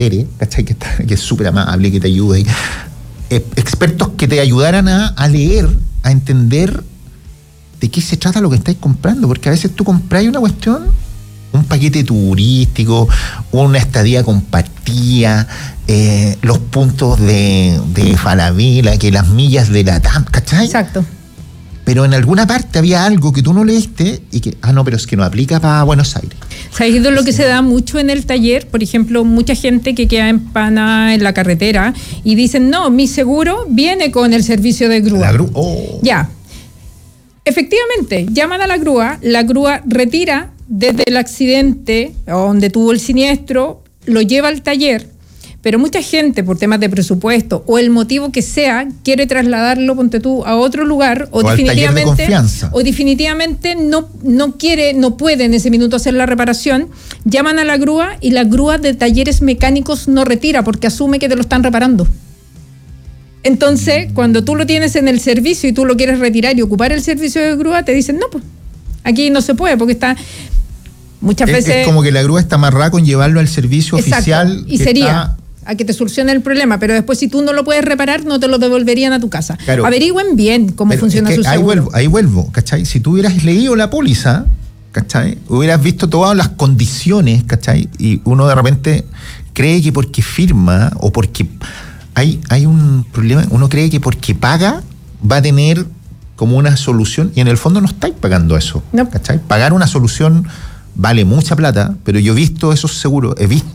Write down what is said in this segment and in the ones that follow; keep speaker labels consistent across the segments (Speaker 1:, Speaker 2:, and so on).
Speaker 1: ¿cachai? Que es súper amable, que te ayuda. Expertos que te ayudaran a leer, a entender de qué se trata lo que estáis comprando, porque a veces tú compráis una cuestión, un paquete turístico, una estadía compartida, los puntos de Falabella, que las millas de la TAM, ¿cachai?
Speaker 2: Exacto.
Speaker 1: Pero en alguna parte había algo que tú no leíste y que, no, pero es que no aplica para Buenos Aires.
Speaker 2: ¿Sabes lo que se da mucho en el taller? Por ejemplo, mucha gente que queda empanada en la carretera y dicen, no, mi seguro viene con el servicio de grúa.
Speaker 1: La grúa, oh.
Speaker 2: Ya. Efectivamente, llaman a la grúa retira desde el accidente donde tuvo el siniestro, lo lleva al taller, pero mucha gente por temas de presupuesto o el motivo que sea quiere trasladarlo, ponte tú, a otro lugar o definitivamente,
Speaker 1: al taller de confianza.
Speaker 2: O definitivamente no quiere, no puede en ese minuto hacer la reparación, llaman a la grúa y la grúa de talleres mecánicos no retira porque asume que te lo están reparando. Entonces, cuando tú lo tienes en el servicio y tú lo quieres retirar y ocupar el servicio de grúa, te dicen, no, pues aquí no se puede porque está... Muchas veces...
Speaker 1: Es como que la grúa está amarrada con llevarlo al servicio oficial.
Speaker 2: Y sería a que te solucione el problema, pero después si tú no lo puedes reparar, no te lo devolverían a tu casa. Claro. Averigüen bien cómo funciona su seguro.
Speaker 1: Ahí vuelvo, ¿cachai? Si tú hubieras leído la póliza, ¿cachai? Hubieras visto todas las condiciones, ¿cachai? Y uno de repente cree que porque firma o porque hay un problema, uno cree que porque paga va a tener como una solución y en el fondo no estáis pagando eso, no. ¿Cachai? Pagar una solución vale mucha plata, pero yo he visto esos seguros,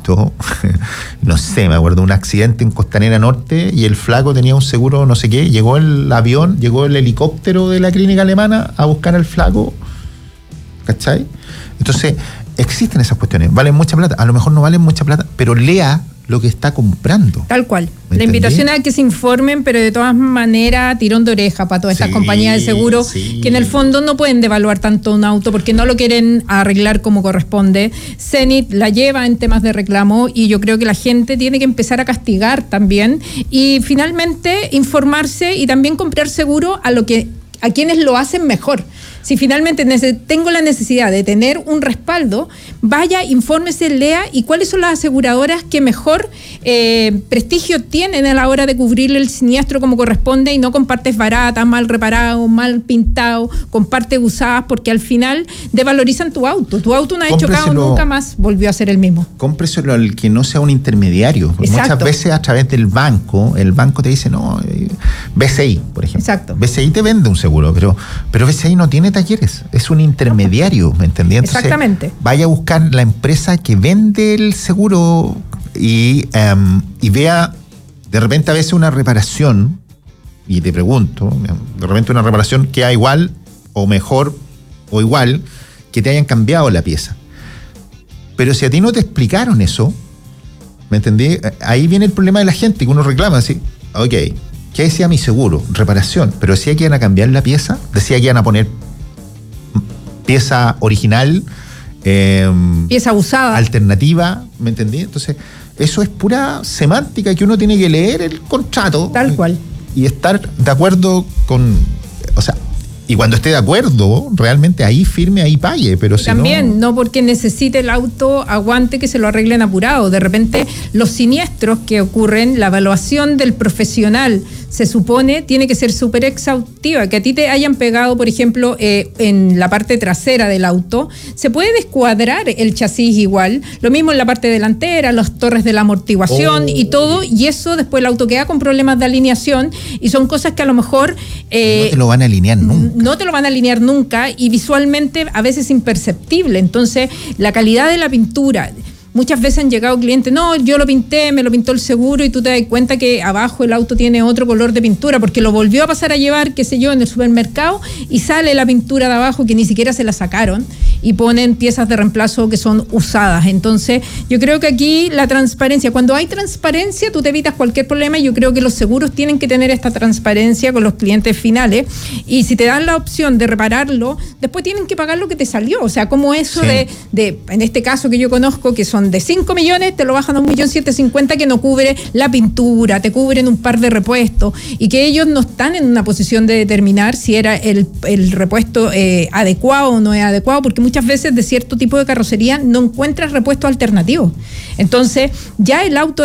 Speaker 1: no sé, me acuerdo un accidente en Costanera Norte y el flaco tenía un seguro no sé qué, llegó el avión, llegó el helicóptero de la clínica alemana a buscar al flaco, ¿cachai? Entonces, existen esas cuestiones, valen mucha plata, a lo mejor no valen mucha plata, pero lea lo que está comprando.
Speaker 2: Tal cual. La invitación a que se informen, pero de todas maneras, tirón de oreja para todas estas compañías de seguro que en el fondo no pueden devaluar tanto un auto porque no lo quieren arreglar como corresponde. Zenith la lleva en temas de reclamo y yo creo que la gente tiene que empezar a castigar también y finalmente informarse y también comprar seguro a quienes lo hacen mejor. Si finalmente tengo la necesidad de tener un respaldo, vaya, infórmese, lea y cuáles son las aseguradoras que mejor prestigio tienen a la hora de cubrir el siniestro como corresponde y no con partes baratas, mal reparadas, mal pintadas, con partes usadas, porque al final devalorizan tu auto. Tu auto una vez chocado nunca más volvió a ser el mismo.
Speaker 1: Cómpreselo al que no sea un intermediario. Muchas veces a través del banco, el banco te dice, no, BCI, por ejemplo.
Speaker 2: Exacto.
Speaker 1: BCI te vende un seguro, pero BCI no tiene talleres, es un intermediario, ¿me entendí? Entonces,
Speaker 2: exactamente.
Speaker 1: Vaya a buscar la empresa que vende el seguro y vea de repente a veces una reparación, y te pregunto, de repente una reparación que igual o mejor o igual que te hayan cambiado la pieza. Pero si a ti no te explicaron eso, ¿me entendí? Ahí viene el problema de la gente, que uno reclama así, ok, ¿qué decía mi seguro? Reparación, pero decía que iban a cambiar la pieza, decía que iban a poner pieza original,
Speaker 2: pieza usada,
Speaker 1: alternativa, ¿me entendí? Entonces, eso es pura semántica que uno tiene que leer el contrato.
Speaker 2: Tal cual.
Speaker 1: Y estar de acuerdo con, o sea, y cuando esté de acuerdo, realmente ahí firme, ahí pague, pero si
Speaker 2: también, no porque necesite el auto, aguante que se lo arreglen apurado. De repente, los siniestros que ocurren, la evaluación del profesional, se supone, tiene que ser súper exhaustiva. Que a ti te hayan pegado, por ejemplo, en la parte trasera del auto, se puede descuadrar el chasis igual. Lo mismo en la parte delantera, las torres de la amortiguación y todo, y eso después el auto queda con problemas de alineación, y son cosas que a lo mejor...
Speaker 1: no te lo van a alinear nunca.
Speaker 2: No te lo van a alinear nunca y visualmente a veces imperceptible. Entonces, la calidad de la pintura... Muchas veces han llegado clientes, no, yo lo pinté, me lo pintó el seguro y tú te das cuenta que abajo el auto tiene otro color de pintura porque lo volvió a pasar a llevar, qué sé yo, en el supermercado y sale la pintura de abajo que ni siquiera se la sacaron y ponen piezas de reemplazo que son usadas. Entonces, yo creo que aquí la transparencia, cuando hay transparencia tú te evitas cualquier problema y yo creo que los seguros tienen que tener esta transparencia con los clientes finales y si te dan la opción de repararlo, después tienen que pagar lo que te salió. O sea, como eso de en este caso que yo conozco, que son inversión de 5 millones, te lo bajan a 1.750.000 que no cubre la pintura, te cubren un par de repuestos, y que ellos no están en una posición de determinar si era el repuesto adecuado o no es adecuado, porque muchas veces de cierto tipo de carrocería no encuentras repuestos alternativos. Entonces, ya el auto